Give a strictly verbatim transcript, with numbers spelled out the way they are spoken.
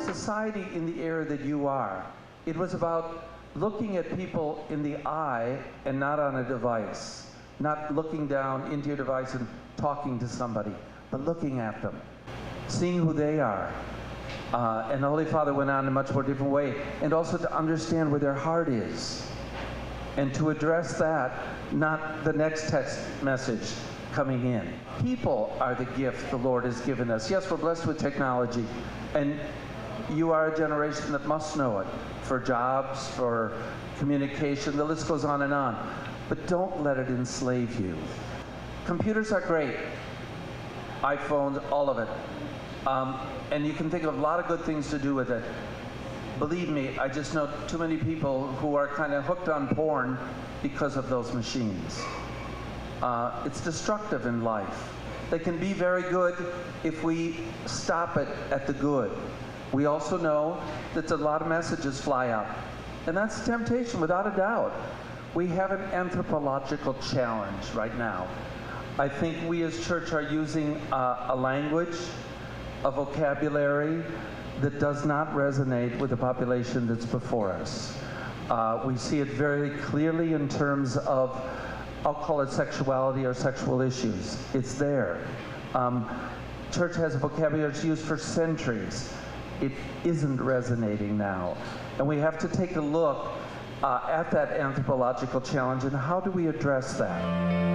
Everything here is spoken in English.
society in the era that you are. It was about looking at people in the eye and not on a device. Not looking down into your device and talking to somebody, but looking at them, seeing who they are. Uh, and the Holy Father went on in a much more different way. And also to understand where their heart is. And to address that, not the next text message coming in. People are the gift the Lord has given us. Yes, we're blessed with technology. And you are a generation that must know it. For jobs, for communication, the list goes on and on. But don't let it enslave you. Computers are great. iPhones, all of it. Um, and you can think of a lot of good things to do with it. Believe me, I just know too many people who are kind of hooked on porn because of those machines. Uh, it's destructive in life. They can be very good if we stop it at the good. We also know that a lot of messages fly out. And that's a temptation, without a doubt. We have an anthropological challenge right now. I think we as church are using uh, a language, a vocabulary that does not resonate with the population that's before us. Uh, we see it very clearly in terms of, I'll call it sexuality or sexual issues. It's there. Um, church has a vocabulary that's used for centuries. It isn't resonating now. And we have to take a look uh, at that anthropological challenge and how do we address that?